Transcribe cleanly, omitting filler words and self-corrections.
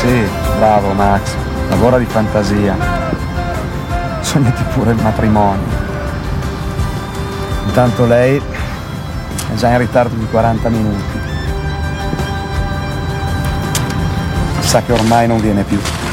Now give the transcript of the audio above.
Sì, bravo Max, lavora di fantasia. Sognati pure il matrimonio. Intanto lei è già in ritardo di 40 minuti. Sa che ormai non viene più.